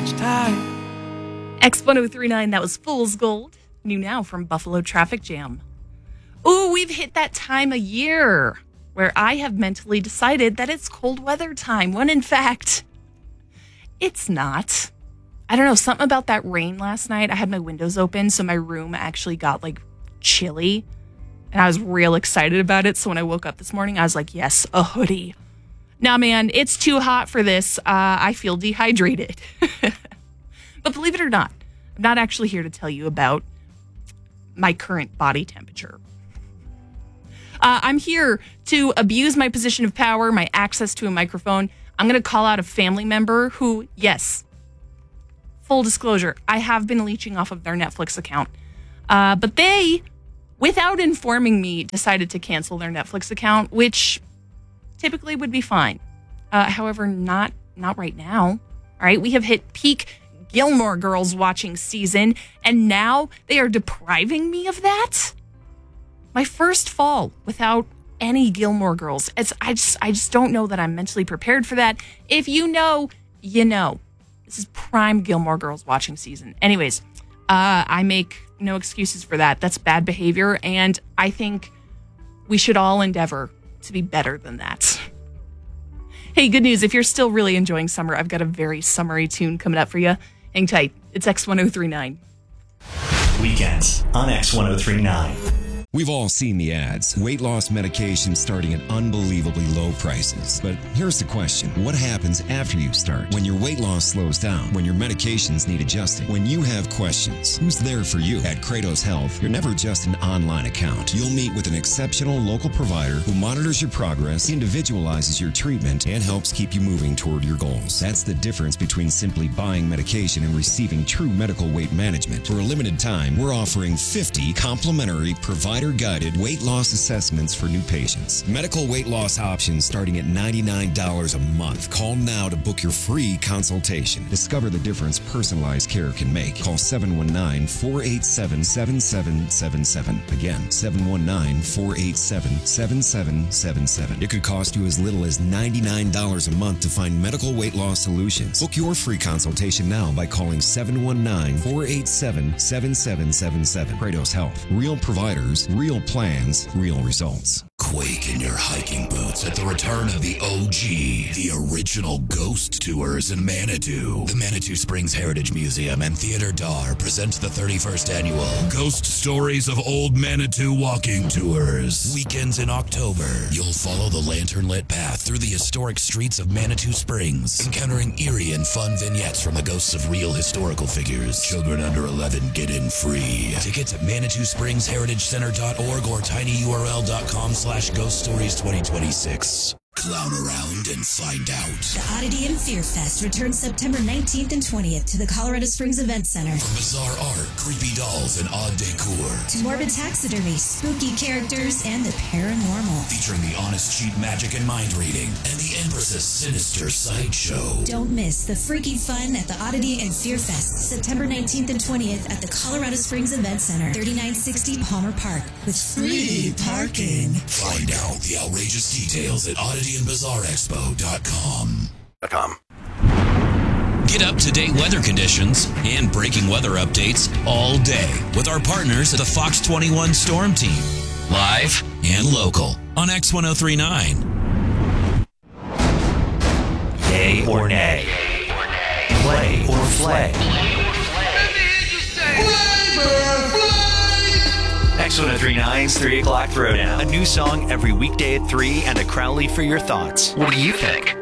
much time. X1039, that was Fool's Gold. New now from Buffalo Traffic Jam. Ooh, we've hit that time of year where I have mentally decided that it's cold weather time, when in fact, it's not. I don't know, something about that rain last night. I had my windows open, so my room actually got like chilly, and I was real excited about it. So when I woke up this morning, I was like, yes, a hoodie. Nah, man, it's too hot for this. I feel dehydrated. But believe it or not, I'm not actually here to tell you about my current body temperature. I'm here to abuse my position of power, my access to a microphone. I'm going to call out a family member who, yes, full disclosure, I have been leeching off of their Netflix account. But they, without informing me, decided to cancel their Netflix account, which typically would be fine. However, not right now. All right, we have hit peak Gilmore Girls watching season, and now they are depriving me of that. My first fall without any Gilmore Girls. I just don't know that I'm mentally prepared for that. If you know, you know. This is prime Gilmore Girls watching season. Anyways, I make no excuses for that. That's bad behavior, and I think we should all endeavor to be better than that. Hey, good news. If you're still really enjoying summer, I've got a very summery tune coming up for you. Hang tight. It's X1039. Weekends on X1039. We've all seen the ads. Weight loss medication starting at unbelievably low prices. But here's the question. What happens after you start? When your weight loss slows down? When your medications need adjusting? When you have questions? Who's there for you? At Kratos Health, you're never just an online account. You'll meet with an exceptional local provider who monitors your progress, individualizes your treatment, and helps keep you moving toward your goals. That's the difference between simply buying medication and receiving true medical weight management. For a limited time, we're offering 50 complimentary provider-guided weight loss assessments for new patients. Medical weight loss options starting at $99 a month. Call now to book your free consultation. Discover the difference personalized care can make. Call 719-487-7777. Again, 719-487-7777. It could cost you as little as $99 a month to find medical weight loss solutions. Book your free consultation now by calling 719-487-7777. Kratos Health. Real providers, real plans, real results. Quake in your hiking boots at the return of the OG, the original ghost tours in Manitou. The Manitou Springs Heritage Museum and Theater Dar presents the 31st annual Ghost Stories of Old Manitou Walking Tours. Weekends in October, you'll follow the lantern-lit path through the historic streets of Manitou Springs, encountering eerie and fun vignettes from the ghosts of real historical figures. Children under 11 get in free. Tickets at ManitouSpringsHeritageCenter.org or tinyurl.com/Ghost Stories 2026. Clown around and find out. The Oddity and Fear Fest returns September 19th and 20th to the Colorado Springs Event Center. From bizarre art, creepy dolls, and odd decor, to morbid taxidermy, spooky characters, and the paranormal. Featuring the honest cheat magic and mind reading, and the Empress's sinister sideshow. Don't miss the freaky fun at the Oddity and Fear Fest, September 19th and 20th at the Colorado Springs Event Center, 3960 Palmer Park, with free parking. Find out the outrageous details at oddityandbizarreexpo.com. Get up-to-date weather conditions and breaking weather updates all day with our partners at the Fox 21 Storm Team. Live and local on X1039. Yay or nay? Play or flay? X1039's 3 o'clock throwdown. A new song every weekday at 3 and a Crowley for your thoughts. What do you think?